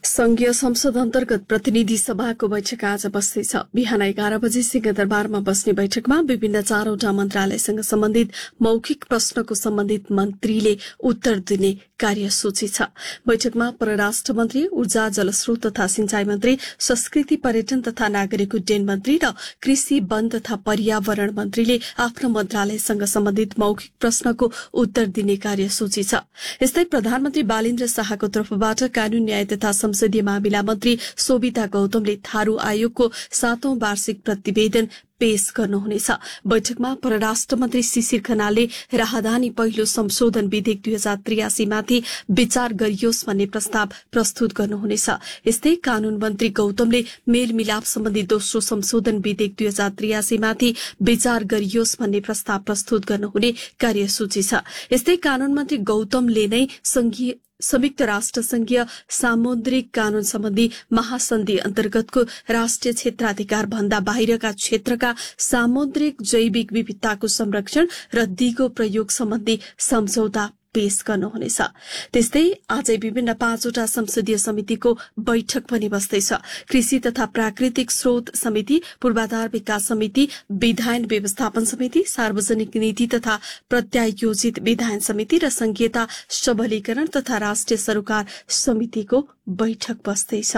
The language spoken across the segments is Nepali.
संघीय संसद अन्तर्गत प्रतिनिधि सभाको बैठक आज बस्दैछ। बिहान 11 बजे सिंहदरबारमा बस्ने बैठकमा विभिन्न 4वटा मन्त्रालयसँग सम्बन्धित मौखिक प्रश्नको सम्बन्धित मन्त्रीले उत्तर दिने कार्यसूची छ। बैठकमा परराष्ट्र मन्त्री, ऊर्जा जलस्रोत तथा सिंचाई मन्त्री, संस्कृति पर्यटन तथा नागरिक उड्डयन मन्त्री र कृषि वन तथा पर्यावरण मन्त्रीले आफ्नो मन्त्रालयसँग सम्बन्धित मौखिक प्रश्नको उत्तर दिने कार्यसूची छ। यस्तै प्रधानमन्त्री बालेन्द्र शाहको तर्फबाट कानून न्याय तथा संसदीय मामिला मन्त्री शोभिता गौतमले थारू आयोगको 7औं वार्षिक प्रतिवेदन पेश गर्नुहुनेछ। बैठकमा परराष्ट्र मन्त्री शिशिर खनालले राहदानी पहिलो संशोधन विधेयक 2083 माथि विचार गरियोस् भन्ने प्रस्ताव प्रस्तुत गर्नुहुनेछ। यस्तै कानून मन्त्री गौतमले मेलमिलाप सम्बन्धी दोस्रो संशोधन विधेयक 2083 माथि विचार गरियोस् भन्ने प्रस्ताव प्रस्तुत गर्नुहुने कार्यसूची छ। यस्तै कानून मन्त्री गौतमले नै संयुक्त राष्ट्र संघीय सामुद्रिक कानून सम्बन्धी महासन्धि अन्तर्गतको राष्ट्रिय क्षेत्राधिकार भन्दा बाहिरका क्षेत्रका सामुद्रिक जैविक विविधताको संरक्षण र दिगो प्रयोग सम्बन्धी सम्झौता पेश गर्नुहुनेछ। त्यस्तै आजै विभिन्न 5वटा संसदीय समितिको बैठक पनि बस्दैछ। कृषि तथा प्राकृतिक स्रोत समिति, पूर्वाधार विकास समिति, विधायन व्यवस्थापन समिति, सार्वजनिक नीति तथा प्रत्यायोजित विधायन समिति र संघीयता सबलीकरण तथा राष्ट्रिय सरोकार समितिको बैठक बस्दैछ।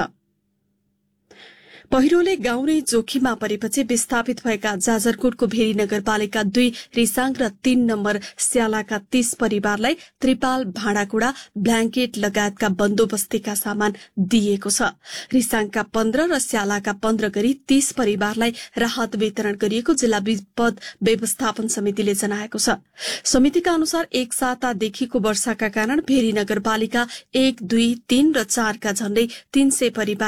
पहिरोले गाउँ नै जोखिममा परेपछि विस्थापित भएका जाजरकोटको भेरी नगरपालिका 2 रिसाङ र 3 नम्बर स्यालाका 30 परिवारलाई त्रिपाल, भाँडाकुँडा, ब्ल्याङ्केट लगायतका बन्दोबस्तीका सामान दिइएको छ। रिसाङका 15 र स्यालाका 15 गरी 30 परिवारलाई राहत वितरण गरिएको जिल्ला विपद व्यवस्थापन समितिले जनाएको छ। समितिका अनुसार एक सातादेखिको वर्षाका कारण भेरी नगरपालिका 1, 2, 3 र 4 का झण्डै 300 परिवार